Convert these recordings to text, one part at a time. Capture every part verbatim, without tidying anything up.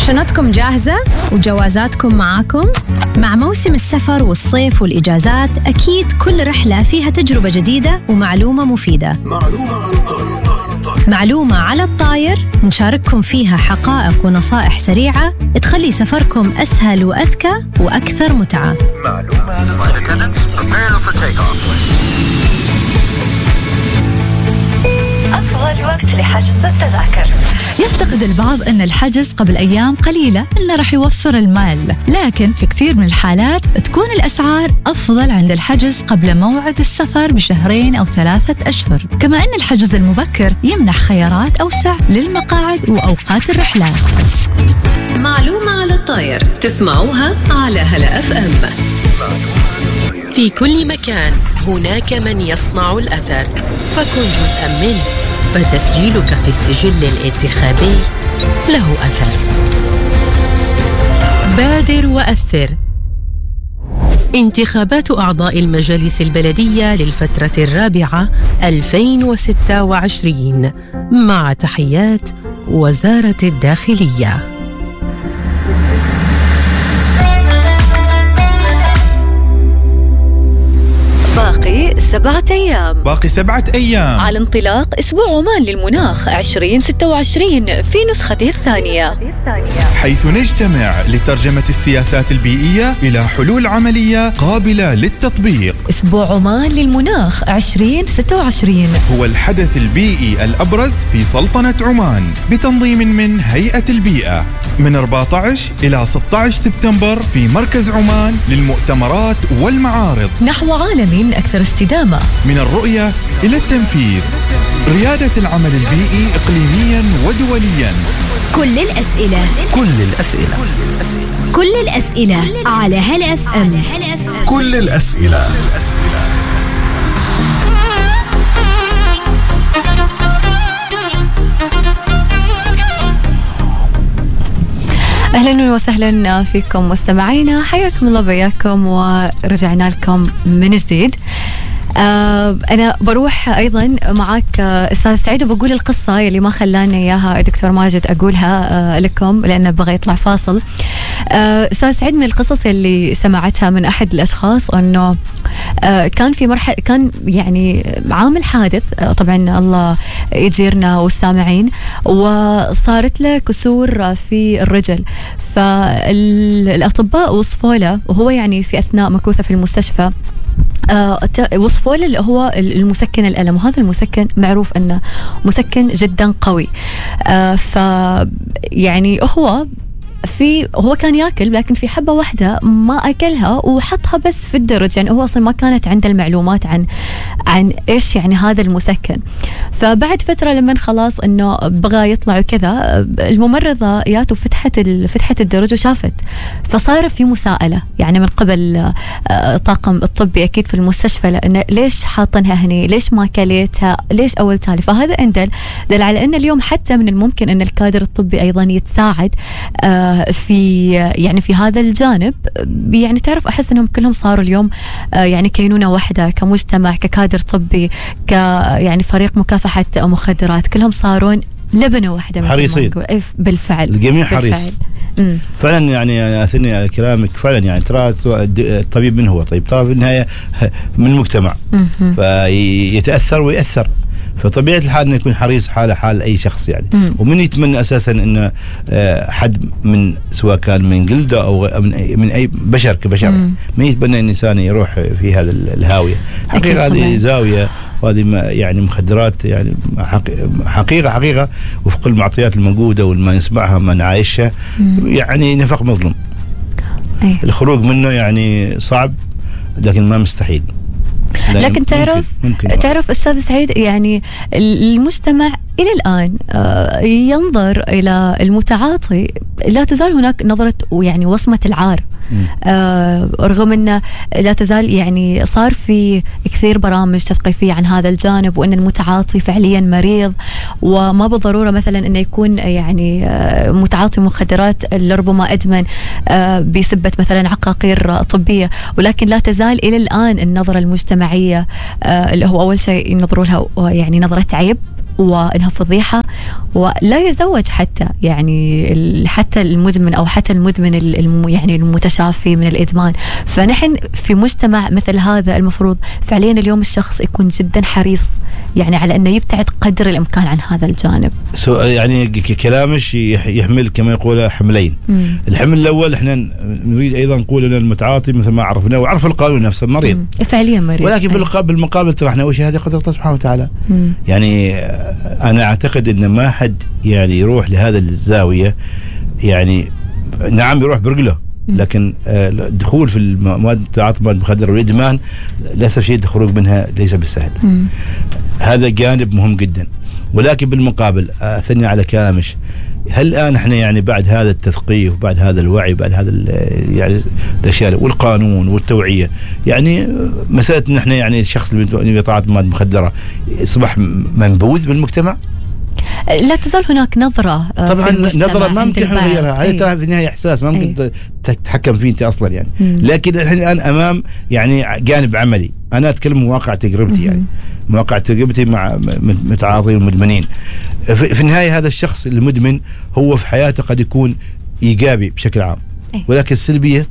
شنطكم جاهزة وجوازاتكم معاكم؟ مع موسم السفر والصيف والإجازات أكيد كل رحلة فيها تجربة جديدة ومعلومة مفيدة. معلومة على الطاير. معلومة على الطاير نشارككم فيها حقائق ونصائح سريعة تخلي سفركم أسهل وأذكى وأكثر متعة. معلومة على الطاير. أفضل وقت لحجز التذاكر. يعتقد البعض أن الحجز قبل أيام قليلة أنه رح يوفر المال، لكن في كثير من الحالات تكون الأسعار أفضل عند الحجز قبل موعد السفر بشهرين أو ثلاثة أشهر. كما أن الحجز المبكر يمنح خيارات أوسع للمقاعد وأوقات الرحلات. معلومة على الطاير تسمعوها على هلا أف أم. في كل مكان هناك من يصنع الأثر، فكن جزءاً منه، فتسجيلك في السجل الانتخابي له أثر. بادر وأثر. انتخابات أعضاء المجالس البلدية للفترة الرابعة ألفين وستة وعشرين، مع تحيات وزارة الداخلية. باقي سبعة أيام باقي سبعة أيام على انطلاق أسبوع عمان للمناخ عشرين ستة وعشرين في نسخته الثانية، حيث نجتمع لترجمة السياسات البيئية إلى حلول عملية قابلة للتطبيق. أسبوع عمان للمناخ عشرين ستة وعشرين هو الحدث البيئي الأبرز في سلطنة عمان بتنظيم من هيئة البيئة من أربعة عشر إلى ستة عشر سبتمبر في مركز عمان للمؤتمرات والمعارض، نحو عالم أكثر استدامة. من الرؤية إلى التنفيذ، ريادة العمل البيئي إقليميا ودوليا. كل الأسئلة كل الأسئلة كل الأسئلة على هلا أف أم. كل الأسئلة. أهلا وسهلا فيكم مستمعينا، حياكم الله بياكم ورجعنا لكم من جديد. آه أنا بروح أيضا معك آه أستاذ سعيد وبقول القصة اللي ما خلاني إياها دكتور ماجد أقولها آه لكم لأنه بغى يطلع فاصل. آه أستاذ سعيد من القصص اللي سمعتها من أحد الأشخاص أنه آه كان في مرحلة، كان يعني عامل حادث، آه طبعا الله يجيرنا والسامعين، وصارت له كسور في الرجل. فالأطباء وصفوا له وهو يعني في أثناء مكوثة في المستشفى آه وصفوا له اللي هو المسكن الألم، وهذا المسكن معروف أنه مسكن جدا قوي. آه ف يعني هو في هو كان ياكل لكن في حبة واحدة ما أكلها وحطها بس في الدرج، يعني هو أصلا ما كانت عنده المعلومات عن عن إيش يعني هذا المسكن. فبعد فترة لما خلاص إنه بغى يطلع وكذا، الممرضة جات وفتحت فتحت الدرج وشافت، فصار في مساءلة يعني من قبل الطاقم الطبي أكيد في المستشفى، لأن ليش حاطنها هني، ليش ما كليتها، ليش أول تالي. فهذا أندل دل على أن اليوم حتى من الممكن أن الكادر الطبي أيضا يتساعد في يعني في هذا الجانب. يعني تعرف أحس أنهم كلهم صاروا اليوم يعني كينونة واحدة كمجتمع، ككادر طبي، ك يعني فريق مكافحة مخدرات، كلهم صارون لبنة واحدة حريصين بالفعل، الجميع حريص فعلا. يعني أثني على كلامك فعلا، يعني ترى الطبيب من هو طيب، ترى في النهاية من المجتمع فيتأثر ويأثر، فطبيعة الحال أنه يكون حريص حاله حال أي شخص يعني. مم. ومن يتمنى أساسا أنه حد من سواء كان من جلده أو من, من أي بشر كبشر، من يتمنى الإنسان يروح في هذا الهاوية. حقيقة هذه زاوية، وهذه يعني مخدرات يعني حقيقة حقيقة وفق المعطيات الموجودة والما نسمعها ما نعايشها، يعني نفق مظلم. أيه. الخروج منه يعني صعب لكن ما مستحيل. لكن تعرف ممكن ممكن تعرف أستاذ سعيد، يعني المجتمع إلى الآن ينظر إلى المتعاطي، لا تزال هناك نظرة ويعني وصمة العار، آه رغم أنه لا تزال يعني صار في كثير برامج تثقيفية عن هذا الجانب، وأن المتعاطي فعليا مريض، وما بالضرورة مثلا أنه يكون يعني آه متعاطي مخدرات لربما أدمن آه بسبة مثلا عقاقير طبية، ولكن لا تزال إلى الآن النظرة المجتمعية آه اللي هو أول شيء ينظروا لها يعني نظرة عيب، وإنها فضيحة ولا يزوج حتى، يعني حتى المدمن أو حتى المدمن الم يعني المتشافي من الإدمان. فنحن في مجتمع مثل هذا المفروض فعليا اليوم الشخص يكون جدا حريص يعني على أنه يبتعد قدر الإمكان عن هذا الجانب. يعني كلامش يحمل كما يقول حملين. مم. الحمل الأول احنا نريد أيضا نقول أن المتعاطي مثل ما عرفنا وعرف القانون نفسه مريض، فعليا مريض، ولكن بالمقابل ترى احنا وش هذه قدرة الله سبحانه وتعالى. مم. يعني أنا أعتقد أن ما حد يعني يروح لهذا الزاوية، يعني نعم يروح برجله، لكن الدخول في المواد التعاطي المواد المخدرة والإدمان للأسف شيء الخروج منها ليس بالسهل. مم. هذا جانب مهم جدا. ولكن بالمقابل أثني على كلامش، هل الآن احنا يعني بعد هذا التثقيف وبعد هذا الوعي بعد هذا يعني الأشياء والقانون والتوعية، يعني مسألة ان احنا يعني الشخص اللي يتعاطى مواد مخدرة يصبح منبوذ بالمجتمع؟ لا تزال هناك نظرة طبعا نظرة ما ممكن نغيرها، هذه ترى في النهاية إحساس ما ممكن تتحكم فيه أنت أصلا يعني. مم. لكن احنا الآن أمام يعني جانب عملي. أنا أتكلم من واقع تجربتي، يعني من واقع تجربتي مع متعاطين ومدمنين. في النهاية هذا الشخص المدمن هو في حياته قد يكون إيجابي بشكل عام، ولكن السلبية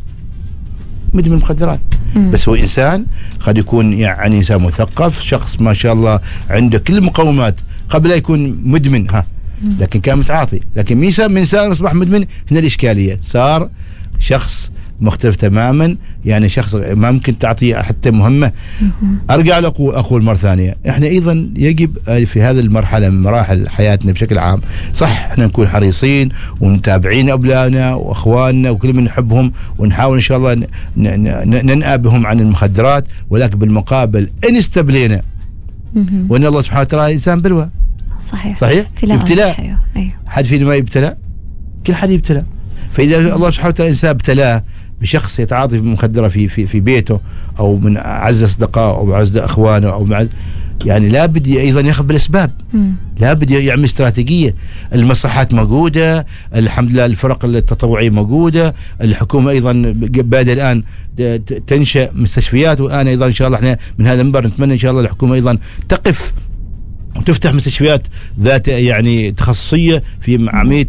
مدمن مخدرات. مم. بس هو إنسان قد يكون يعني إنسان مثقف، شخص ما شاء الله عنده كل المقومات قبل لا يكون مدمن، ها لكن كان متعاطي. لكن ميسا من إنسان أصبح مدمن، هنا الإشكالية، صار شخص مختلف تماما، يعني شخص ما ممكن تعطيه حتى مهمة. أرجع لأقول مرة ثانية، إحنا أيضا يجب في هذه المرحلة من مراحل حياتنا بشكل عام، صح إحنا نكون حريصين ومتابعين أبنائنا وأخواننا وكل من نحبهم ونحاول إن شاء الله ننأى بهم عن المخدرات، ولكن بالمقابل إن استبلينا وإن الله سبحانه وتعالى إنسان بلوى. صحيح صحيح ابتلاء. أيوه. حد فينا ما يبتلى؟ كل حد يبتلى. فإذا مم. الله سبحانه وتعالى إنسان ابتلاه بشخص يتعاطى بمخدرة في في في بيته أو من أعز أصدقائه أو أعز أخوانه أو معز، يعني لابد أيضا يأخذ بالأسباب. مم. لابد يعمل استراتيجية. المصلحات موجودة، الحمد لله الفرق التطوعية موجودة، الحكومة أيضا بعد الآن تنشأ مستشفيات، والآن أيضا إن شاء الله إحنا من هذا المنبر نتمنى إن شاء الله الحكومة أيضا تقف وتفتح مستشفيات ذات يعني تخصصية في عملية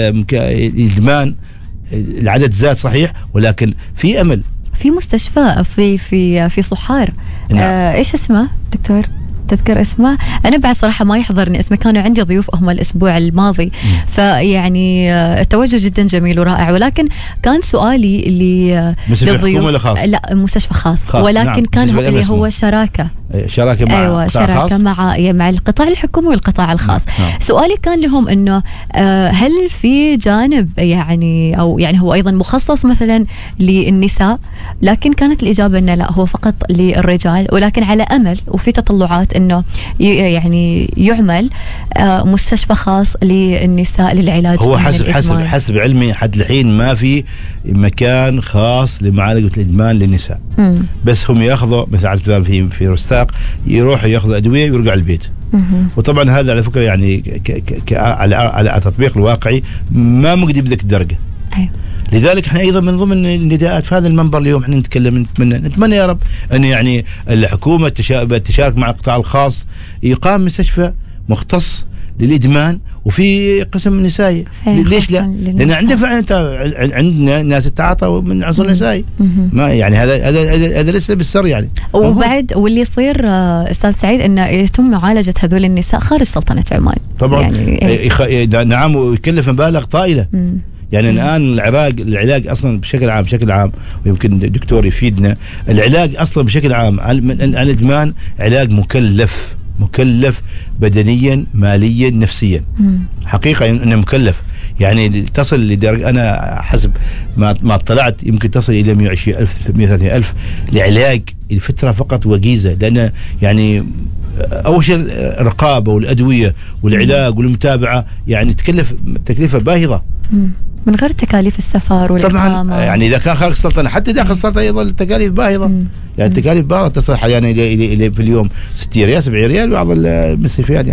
الإدمان. العدد زاد صحيح، ولكن في أمل. في مستشفى في في في صحار. نعم. آه إيش اسمه دكتور؟ تذكر اسمه؟ أنا بعد صراحة ما يحضرني اسمه، كانوا عندي ضيوف هم الأسبوع الماضي. م. فيعني التوجه جدا جميل ورائع، ولكن كان سؤالي اللي للضيوف خاص؟ لا مستشفى خاص, خاص. ولكن نعم. كان هو اللي هو شراكة شراكة مع أيوة شراكة مع مع القطاع الحكومي والقطاع الخاص. نعم. سؤالي كان لهم إنه هل في جانب يعني أو يعني هو أيضا مخصص مثلا للنساء، لكن كانت الإجابة إنه لا هو فقط للرجال، ولكن على أمل وفي تطلعات إنه يعني يعمل مستشفى خاص للنساء للعلاج. هو حسب حسب حسب علمي حد الحين ما في مكان خاص لمعالجة الإدمان للنساء. مم. بس هم ياخذوا مثل في في رستاق يروحوا ياخذوا أدوية ويرجع البيت. مم. وطبعا هذا على فكرة يعني ك ك على على التطبيق الواقعي ما مقدر بذيك الدرجة. أيوة. لذلك احنا ايضا من ضمن النداءات في هذا المنبر اليوم احنا نتكلم نتمنى نتمنى يا رب ان يعني الحكومه تشارك مع القطاع الخاص، يقام مستشفى مختص للادمان وفي قسم نسائي. ليش لا؟ لان عندنا فعلا عندنا ناس تتعاطى من عنصر نسائي. ما يعني هذا هذا هذا لسه بالسر يعني. وبعد واللي يصير استاذ سعيد انه يتم معالجه هذول النساء خارج سلطنه عمان طبعا. يعني نعم، ويكلف مبالغ طائله. مم. يعني الآن العلاج العلاج أصلا بشكل عام بشكل عام ويمكن الدكتور يفيدنا، العلاج أصلا بشكل عام عن الإدمان علاج مكلف مكلف بدنيا ماليا نفسيا. مم. حقيقة إنه مكلف، يعني تصل لدرجة أنا حسب ما ما اطلعت يمكن تصل إلى مئة وعشرين ألف مئة وثلاثين ألف لعلاج الفترة فقط وجيزة، لأن يعني أول شيء الرقابة والأدوية والعلاج والمتابعة يعني تكلف تكلفة باهظة. مم. من غير تكاليف السفر والإقامة. طبعا يعني إذا كان خارج السلطنة حتى داخل السلطنة أيضا التكاليف باهظة. مم. يعني التكاليف باهظة تصل أحيانا إلى إلى في اليوم ستين ريال سبعين ريال بعض المستشفيات يعني.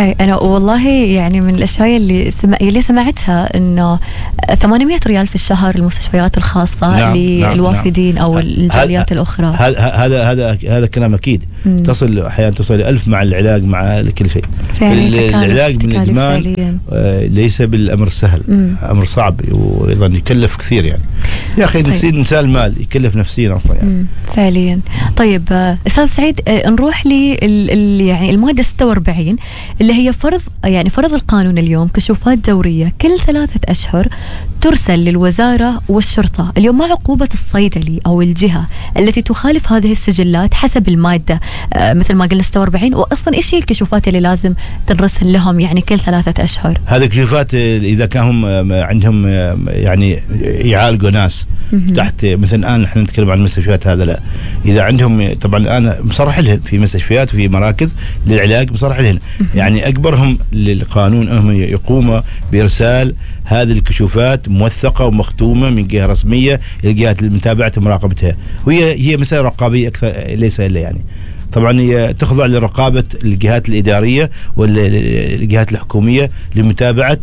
أي أنا والله يعني من الأشياء اللي سمع اللي سمعتها إنه ثمانمائة ريال في الشهر المستشفيات الخاصة نعم للوافدين نعم. أو الجاليات الأخرى. هذا هذا هذا هذا كلام أكيد. مم. تصل أحيانا تصل إلى ألف مع العلاج مع كل شيء. العلاج من الإدمان ليس بالأمر سهل. مم. أمر صعب وأيضا يكلف كثير يعني. يا أخي طيب. نصير إنسان مال يكلف نفسيا أصلا يعني. مم. فعليا. طيب أستاذ سعيد نروح ل يعني المادة ستة وأربعين اللي هي فرض يعني فرض القانون اليوم كشوفات دورية كل ثلاثة أشهر ترسل للوزارة والشرطة. اليوم ما عقوبة الصيدلي أو الجهة التي تخالف هذه السجلات حسب المادة آه مثل ما قلنا ستة وأربعين، وأصلا إيش هي الكشوفات اللي لازم تنرسل لهم يعني كل ثلاثة أشهر؟ هذه كشوفات إذا كانوا عندهم يعني يعالجوا ناس تحت مثلا الآن احنا نتكلم عن المستشفيات هذا لا، إذا عندهم طبعا الآن مصرح لهم في مستشفيات وفي مراكز للعلاج مصرح لهم يعني أكبرهم للقانون هم يقوموا بإرسال هذه الكشوفات موثقة ومختومة من جهة رسمية للجهات المتابعة ومراقبتها، وهي هي مسألة رقابية أكثر ليس إلا يعني طبعا هي تخضع لرقابة الجهات الإدارية والجهات الحكومية لمتابعة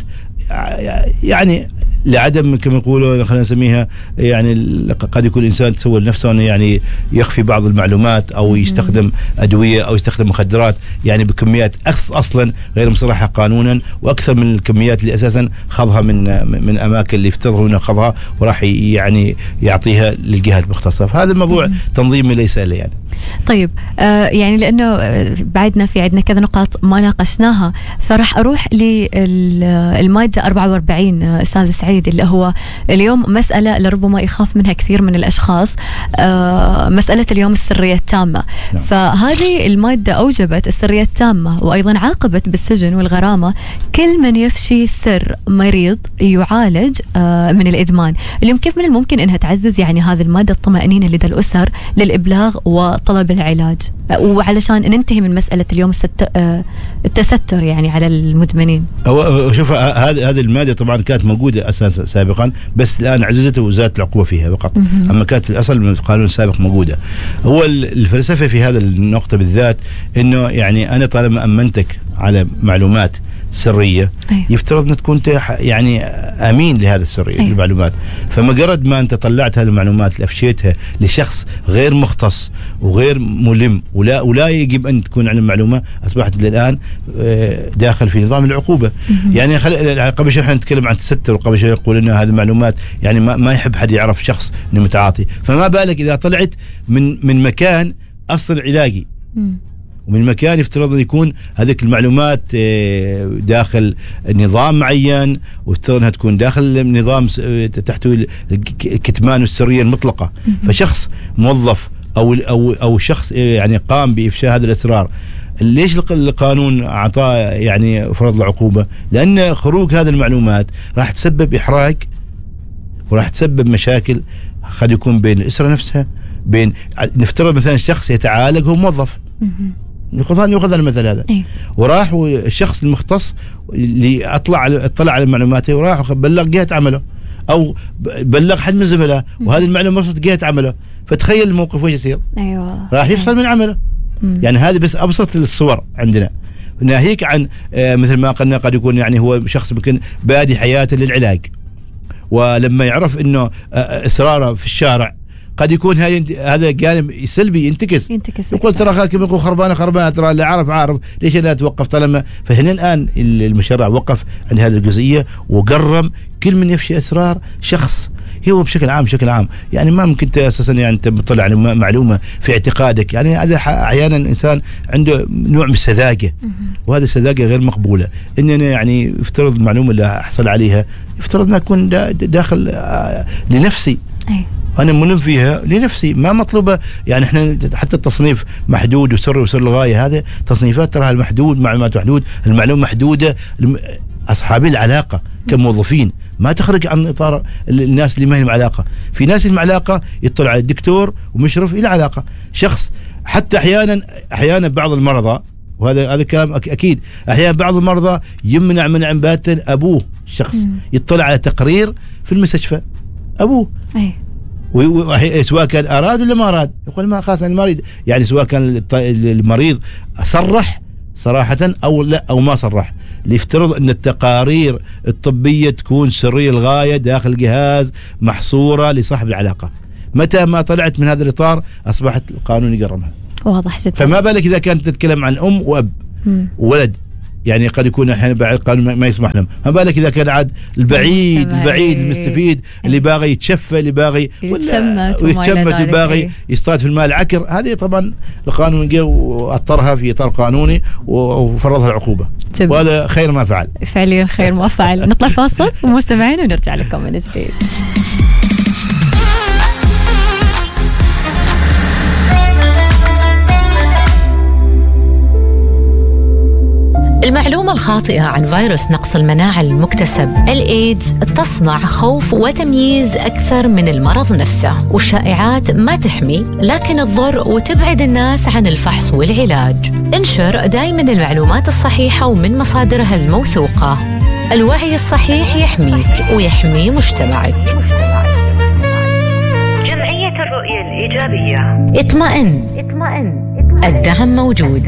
يعني لعدم كما يقولون خلينا نسميها يعني قد يكون الإنسان تسوي لنفسه أنه يعني يخفي بعض المعلومات أو يستخدم أدوية أو يستخدم مخدرات يعني بكميات أصلا غير مصرحة قانونا وأكثر من الكميات اللي أساسا خضها من من أماكن اللي يفترضوا أنه خضها وراح يعني يعطيها للجهات المختصة. فهذا الموضوع تنظيمي ليس إلا يعني. طيب آه يعني لأنه بعدنا في عندنا كذا نقاط ما ناقشناها، فراح أروح للمادة أربعة وأربعين أستاذ سعيد اللي هو اليوم مسألة لربما يخاف منها كثير من الأشخاص، آه مسألة اليوم السرية التامة. نعم. فهذه المادة أوجبت السرية التامة وأيضا عاقبت بالسجن والغرامة كل من يفشي سر مريض يعالج آه من الإدمان. اليوم كيف من الممكن أنها تعزز يعني هذه المادة الطمأنينة لدى الأسر للإبلاغ وطلب العلاج وعلشان ننتهي من مسألة اليوم التستر يعني على المدمنين؟ هو شوف هذه هذه المادة طبعا كانت موجودة أساسا سابقا بس الآن عززته وزادت العقوبة فيها فقط. أما كانت في الأصل من القانون السابق موجودة. هو الفلسفة في هذا النقطة بالذات إنه يعني أنا طالما أمنتك على معلومات سرية أيه. يفترض أن تكون يعني أمين لهذا السرية أيه. المعلومات. فمجرد ما أنت طلعت هذه المعلومات اللي أفشيتها لشخص غير مختص وغير ملم ولا ولا يجب أن تكون على المعلومة أصبحت الآن داخل في نظام العقوبة. م-م. يعني قبل شوي احنا نتكلم عن التستر وقبل شوي يقول إنه هذه المعلومات يعني ما, ما يحب حد يعرف شخص إنه متعاطي، فما بالك إذا طلعت من من مكان أصلا علاجي. م. ومن مكان يفترض أن يكون هذيك المعلومات داخل نظام معين ويفترض أنها تكون داخل نظام تحتوي الكتمان والسرية المطلقة. فشخص موظف أو أو أو شخص يعني قام بإفشاء هذه الأسرار، ليش القانون أعطاه يعني فرض له عقوبة؟ لأن خروج هذه المعلومات راح تسبب إحراج وراح تسبب مشاكل قد يكون بين الأسرة نفسها، بين نفترض مثلا شخص يتعالج هو موظف يأخذ يأخذ المثل هذا إيه؟ وراح الشخص المختص اللي أطلع اطلع على معلوماته وراح بلغ جهة عمله أو بلغ حد من زملائه وهذه المعلومة وصلت جهة عمله، فتخيل الموقف وش يصير. أيوة. راح يفصل من عمله. مم. يعني هذه بس أبسط الصور عندنا. ناهيك عن آه مثل ما قلنا قد يكون يعني هو شخص ممكن بادي حياته للعلاج ولما يعرف إنه آه إصراره في الشارع قد يكون هذا جانب سلبي ينتكس, ينتكس يقول ترى خاكم يقول خربانه خربانه ترى اللي عارف عارف ليش لا توقف طالما. فهنا الان المشرع وقف عند هذه الجزئيه وقرم كل من يفشي اسرار شخص هو بشكل عام بشكل عام يعني ما ممكن اساسا يعني انت بتطلع على معلومه في اعتقادك، يعني هذا احيانا الانسان عنده نوع من السذاجه وهذا السذاجه غير مقبوله. اننا يعني يفترض المعلومه اللي احصل عليها يفترض انها تكون داخل لنفسي أنا ملم فيها لنفسي ما مطلوبة. يعني إحنا حتى التصنيف محدود وسر وسر لغاية، هذا تصنيفات ترى المحدود معلومات محدود المعلومة محدودة. أصحاب العلاقة كموظفين ما تخرج عن إطار الناس اللي ما لهم علاقة. في ناس لهم علاقة يطلع على الدكتور ومشرف إلى علاقة شخص. حتى أحيانا أحيانا بعض المرضى وهذا هذا كلام أكيد أحيانا بعض المرضى يمنع منع باتا أبوه شخص يطلع على تقرير في المستشفى أبوه أي. سواء كان أراد ولا ما أراد يقول ما خاف عن المريض. يعني سواء كان المريض صرح صراحة أو لا أو ما صرح، ليفترض أن التقارير الطبية تكون سرية للغاية داخل جهاز محصورة لصاحب العلاقة. متى ما طلعت من هذا الإطار أصبحت القانون يقرمها. واضح جدا. فما بالك إذا كانت تتكلم عن أم وأب وولد، يعني قد يكون أحيانا بعد القانون ما يسمح لهم، ما بالك إذا كان عاد البعيد البعيد المستفيد اللي باغي يتشفى، اللي باغي يتشمت ويتشمت وباغي يصطاد في المال العكر. هذه طبعا القانون جاء وأطرها في إطار قانوني وفرضها العقوبة، جميل. وهذا خير ما فعل، فعليا خير ما فعل. نطلع فاصل ومستمعين ونرجع لكم من جديد. المعلومة الخاطئة عن فيروس نقص المناعة المكتسب الإيدز تصنع خوف وتمييز أكثر من المرض نفسه، والشائعات ما تحمي لكن تضر وتبعد الناس عن الفحص والعلاج. انشر دائما المعلومات الصحيحة ومن مصادرها الموثوقة. الوعي الصحيح يحميك ويحمي مجتمعك. جمعية الرؤية الإيجابية. اطمئن، الدعم موجود.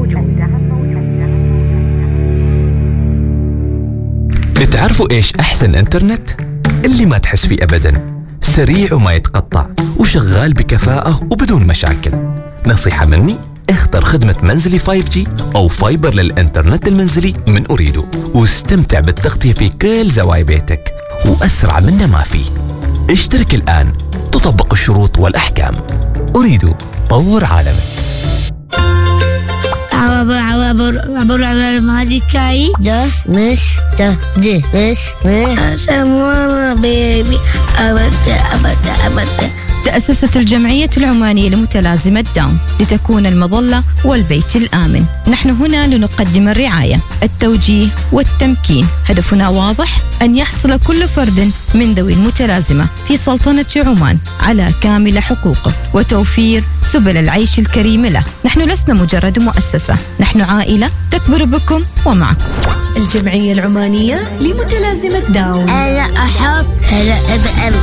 بتعرفوا إيش أحسن إنترنت؟ اللي ما تحس فيه أبداً، سريع وما يتقطع وشغال بكفاءة وبدون مشاكل. نصيحة مني، اختر خدمة منزلي فايف جي أو فايبر للإنترنت المنزلي من أريدو، واستمتع بالتغطية في كل زوايا بيتك، وأسرع منه ما فيه. اشترك الآن، تطبق الشروط والأحكام. أريدو، طور عالمك. عبر عبر عبر عبر مالكاي ده مش ده ده مش سمونا بيبي أبدا أبدا أبدا. تأسست الجمعية العمانية لمتلازمة داون لتكون المظلة والبيت الآمن. نحن هنا لنقدم الرعاية، التوجيه والتمكين. هدفنا واضح، أن يحصل كل فرد من ذوي المتلازمة في سلطنة عمان على كامل حقوقه وتوفير سبل العيش الكريم له. نحن لسنا مجرد مؤسسة، نحن عائلة تكبر بكم ومعكم. الجمعية العمانية لمتلازمة داون. أنا أحب أنا أبقى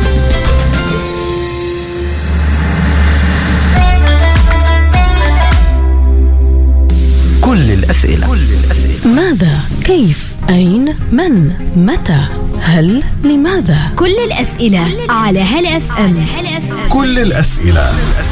كل الأسئلة. كل الأسئلة. ماذا؟ كيف؟ أين؟ من؟ متى؟ هل؟ لماذا؟ كل الأسئلة على هل أف أم. كل الأسئلة.